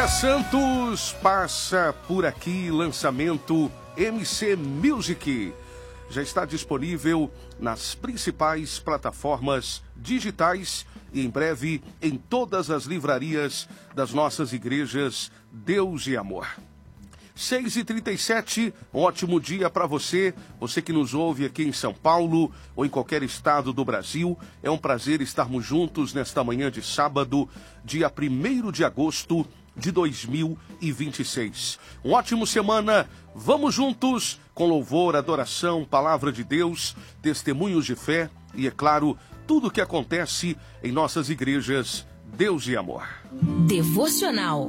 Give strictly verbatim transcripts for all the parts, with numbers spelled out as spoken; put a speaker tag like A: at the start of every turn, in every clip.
A: dia, Santos! Passa por aqui, lançamento M C Music. Já está disponível nas principais plataformas digitais e em breve em todas as livrarias das nossas igrejas Deus e Amor. seis e trinta e sete, um ótimo dia para você, você que nos ouve aqui em São Paulo ou em qualquer estado do Brasil. É um prazer estarmos juntos nesta manhã de sábado, dia primeiro de agosto de dois mil e vinte e seis. Um ótimo semana, vamos juntos com louvor, adoração, palavra de Deus, testemunhos de fé e, é claro, tudo o que acontece em nossas igrejas Deus e Amor.
B: Devocional.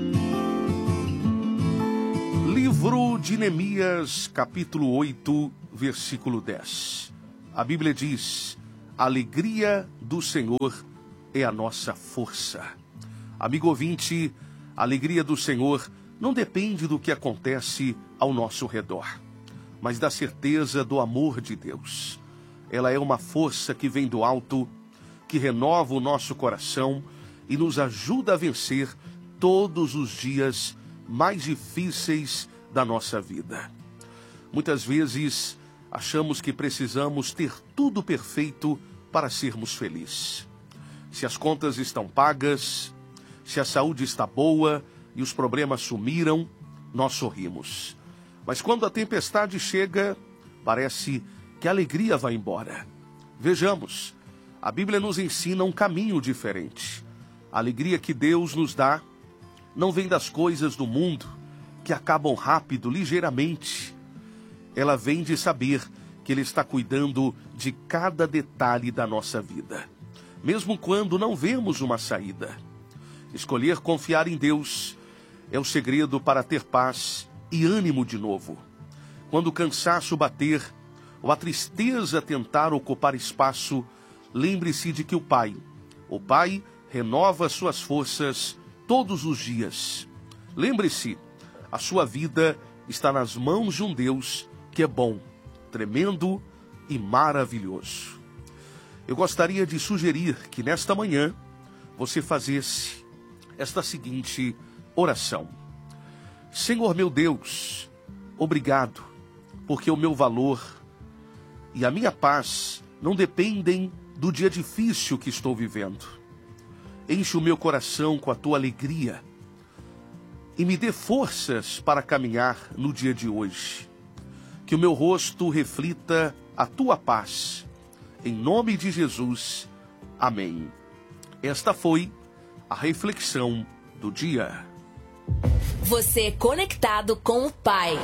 A: Livro de Neemias, capítulo oito, versículo dez. A Bíblia diz: a alegria do Senhor é a nossa força. Amigo ouvinte, a alegria do Senhor não depende do que acontece ao nosso redor, mas da certeza do amor de Deus. Ela é uma força que vem do alto, que renova o nosso coração e nos ajuda a vencer todos os dias mais difíceis da nossa vida. Muitas vezes achamos que precisamos ter tudo perfeito para sermos felizes. Se as contas estão pagas, se a saúde está boa e os problemas sumiram, nós sorrimos. Mas quando a tempestade chega, parece que a alegria vai embora. Vejamos, a Bíblia nos ensina um caminho diferente. A alegria que Deus nos dá não vem das coisas do mundo, que acabam rápido, ligeiramente. Ela vem de saber que Ele está cuidando de cada detalhe da nossa vida, mesmo quando não vemos uma saída. Escolher confiar em Deus é o segredo para ter paz e ânimo de novo. Quando o cansaço bater ou a tristeza tentar ocupar espaço, lembre-se de que o Pai, o Pai renova suas forças todos os dias. Lembre-se, a sua vida está nas mãos de um Deus que é bom, tremendo e maravilhoso. Eu gostaria de sugerir que nesta manhã você fizesse esta seguinte oração: Senhor meu Deus, obrigado, porque o meu valor e a minha paz não dependem do dia difícil que estou vivendo. Enche o meu coração com a tua alegria e me dê forças para caminhar no dia de hoje. Que o meu rosto reflita a tua paz. Em nome de Jesus. Amém. Esta foi a reflexão do dia.
B: Você conectado com o Pai.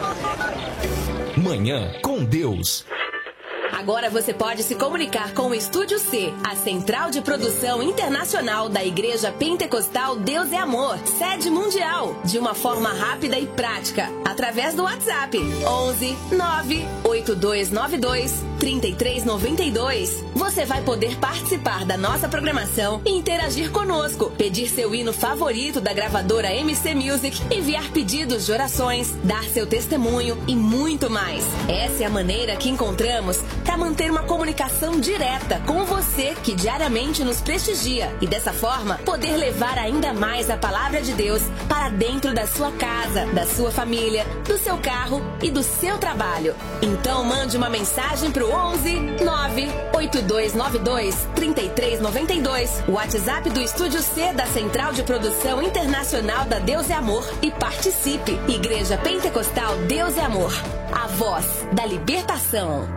C: Manhã com Deus.
B: Agora você pode se comunicar com o Estúdio C, a central de produção internacional da Igreja Pentecostal Deus é Amor, sede mundial, de uma forma rápida e prática, através do WhatsApp onze nove oito dois nove dois três três nove dois. Você vai poder participar da nossa programação e interagir conosco, pedir seu hino favorito da gravadora M C Music, enviar pedidos de orações, dar seu testemunho e muito mais. Essa é a maneira que encontramos para manter uma comunicação direta com você que diariamente nos prestigia e dessa forma poder levar ainda mais a palavra de Deus para dentro da sua casa, da sua família, do seu carro e do seu trabalho. Então mande uma mensagem para o onze nove oito dois nove dois três três nove dois, o WhatsApp do Estúdio C da Central de Produção Internacional da Deus é Amor, e participe. Igreja Pentecostal Deus é Amor, a voz da libertação.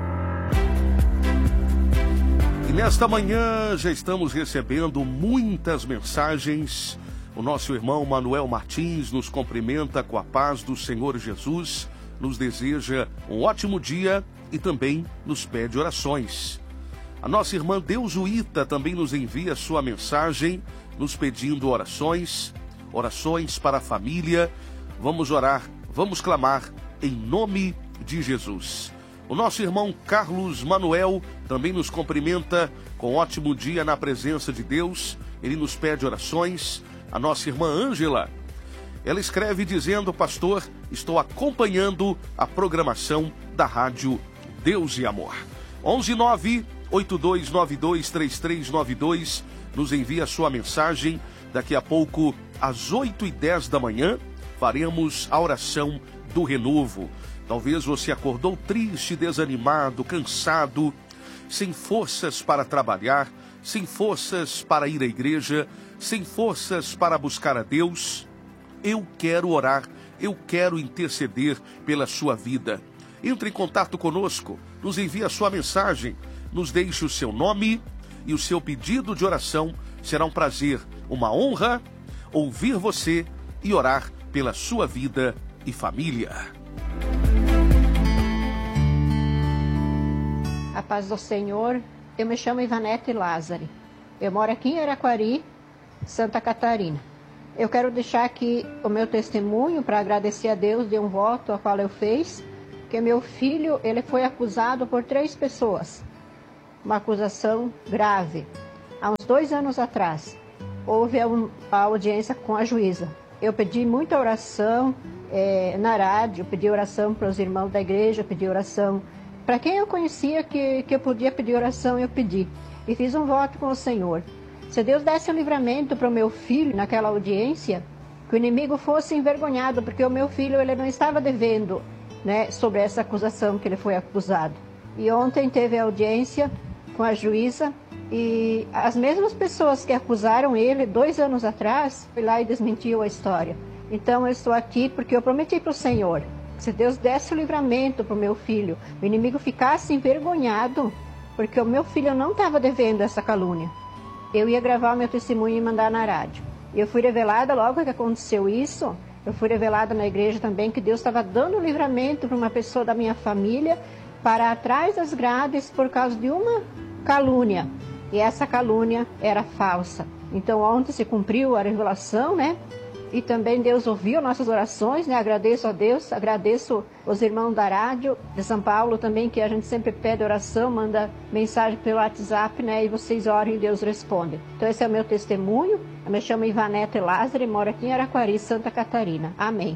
A: E nesta manhã já estamos recebendo muitas mensagens. O nosso irmão Manuel Martins nos cumprimenta com a paz do Senhor Jesus, nos deseja um ótimo dia e também nos pede orações. A nossa irmã Deusuíta também nos envia sua mensagem, nos pedindo orações, orações para a família. Vamos orar, vamos clamar em nome de Jesus. O nosso irmão Carlos Manuel também nos cumprimenta com um ótimo dia na presença de Deus. Ele nos pede orações. A nossa irmã Ângela, ela escreve dizendo: pastor, estou acompanhando a programação da Rádio Deus e Amor. onze nove oito dois nove dois três três nove dois, nos envia a sua mensagem. Daqui a pouco às oito e dez da manhã, faremos a oração do renovo. Talvez você acordou triste, desanimado, cansado, sem forças para trabalhar, sem forças para ir à igreja, sem forças para buscar a Deus. Eu quero orar, eu quero interceder pela sua vida. Entre em contato conosco, nos envie a sua mensagem, nos deixe o seu nome e o seu pedido de oração. Será um prazer, uma honra, ouvir você e orar pela sua vida e família.
C: A paz do Senhor, eu me chamo Ivanete Lázari. Eu moro aqui em Araquari, Santa Catarina. Eu quero deixar aqui o meu testemunho para agradecer a Deus de um voto a qual eu fiz, que meu filho ele foi acusado por três pessoas. Uma acusação grave. Há uns dois anos atrás, houve a audiência com a juíza. Eu pedi muita oração é, na rádio, pedi oração para os irmãos da igreja, pedi oração para quem eu conhecia que, que eu podia pedir oração, eu pedi. E fiz um voto com o Senhor. Se Deus desse um livramento para o meu filho naquela audiência, que o inimigo fosse envergonhado, porque o meu filho ele não estava devendo, né, sobre essa acusação que ele foi acusado. E ontem teve a audiência com a juíza e as mesmas pessoas que acusaram ele dois anos atrás, foi lá e desmentiu a história. Então eu estou aqui porque eu prometi para o Senhor, se Deus desse o livramento para o meu filho, o inimigo ficasse envergonhado, porque o meu filho não estava devendo essa calúnia, eu ia gravar o meu testemunho e mandar na rádio. E eu fui revelada logo que aconteceu isso, eu fui revelada na igreja também que Deus estava dando um livramento para uma pessoa da minha família para atrás das grades por causa de uma calúnia. E essa calúnia era falsa. Então ontem se cumpriu a revelação, né? E também Deus ouviu nossas orações, né? Agradeço a Deus, agradeço os irmãos da rádio de São Paulo também, que a gente sempre pede oração, manda mensagem pelo WhatsApp, né? E vocês oram e Deus responde. Então esse é o meu testemunho. Eu me chamo Ivanete Lázari, moro aqui em Araquari, Santa Catarina. Amém.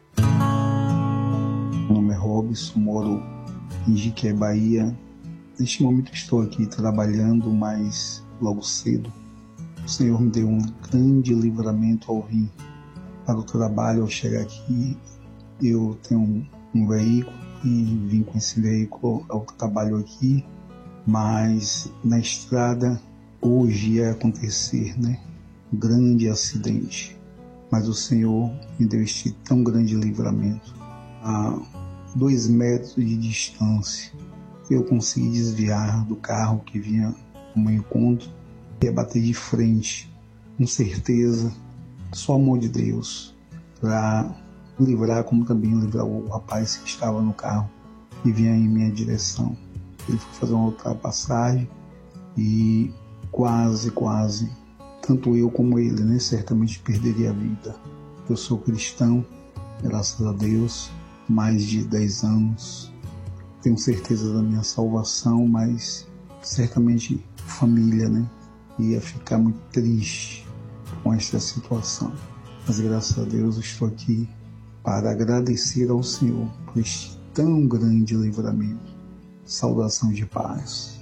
D: Meu nome é Robson, moro em Jiquié, Bahia. Neste momento estou aqui trabalhando, mas logo cedo o Senhor me deu um grande livramento ao vir para o trabalho. Ao chegar aqui, eu tenho um, um veículo e vim com esse veículo ao trabalho aqui, mas na estrada hoje ia acontecer, né, um grande acidente, mas o Senhor me deu este tão grande livramento. A dois metros de distância eu consegui desviar do carro que vinha ao meu encontro e ia bater de frente, com certeza, só o amor de Deus para livrar, como também livrar o rapaz que estava no carro e vinha em minha direção. Ele foi fazer uma ultrapassagem e quase, quase, tanto eu como ele, né, certamente perderia a vida. Eu sou cristão, graças a Deus, mais de dez anos. Tenho certeza da minha salvação, mas certamente família, né, ia ficar muito triste com esta situação. Mas graças a Deus estou aqui para agradecer ao Senhor por este tão grande livramento. Saudação de paz.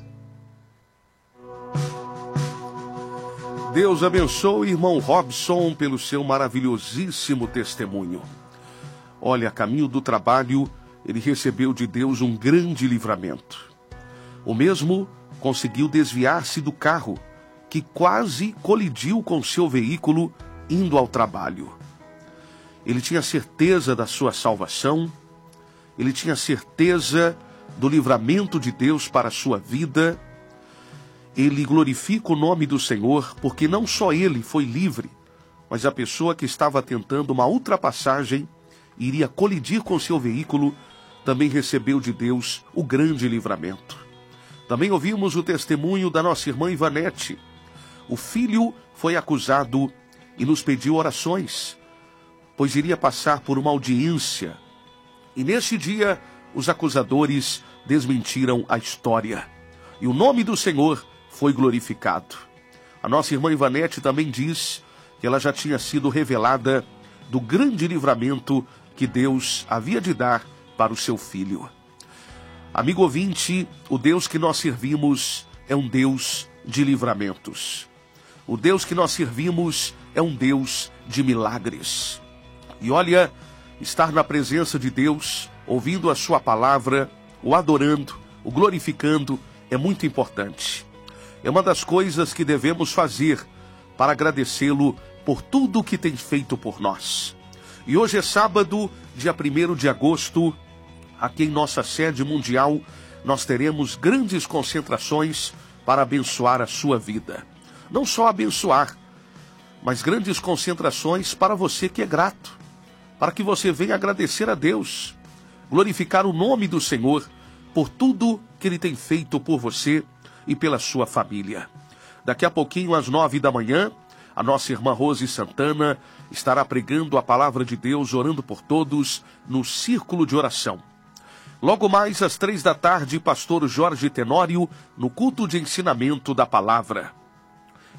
A: Deus abençoe o irmão Robson pelo seu maravilhosíssimo testemunho. Olha, a caminho do trabalho, ele recebeu de Deus um grande livramento. O mesmo conseguiu desviar-se do carro, que quase colidiu com seu veículo indo ao trabalho. Ele tinha certeza da sua salvação, ele tinha certeza do livramento de Deus para a sua vida. Ele glorifica o nome do Senhor, porque não só ele foi livre, mas a pessoa que estava tentando uma ultrapassagem e iria colidir com seu veículo, também recebeu de Deus o grande livramento. Também ouvimos o testemunho da nossa irmã Ivanete. O filho foi acusado e nos pediu orações, pois iria passar por uma audiência. E nesse dia, os acusadores desmentiram a história. E o nome do Senhor foi glorificado. A nossa irmã Ivanete também diz que ela já tinha sido revelada do grande livramento que Deus havia de dar para o seu filho. Amigo ouvinte, o Deus que nós servimos é um Deus de livramentos. O Deus que nós servimos é um Deus de milagres. E olha, estar na presença de Deus, ouvindo a sua palavra, o adorando, o glorificando, é muito importante. É uma das coisas que devemos fazer para agradecê-lo por tudo o que tem feito por nós. E hoje é sábado, dia primeiro de agosto, aqui em nossa sede mundial, nós teremos grandes concentrações para abençoar a sua vida. Não só abençoar, mas grandes concentrações para você que é grato, para que você venha agradecer a Deus, glorificar o nome do Senhor por tudo que Ele tem feito por você e pela sua família. Daqui a pouquinho, às nove da manhã, a nossa irmã Rose Santana estará pregando a palavra de Deus, orando por todos, no círculo de oração. Logo mais, às três da tarde, pastor Jorge Tenório, no culto de ensinamento da palavra.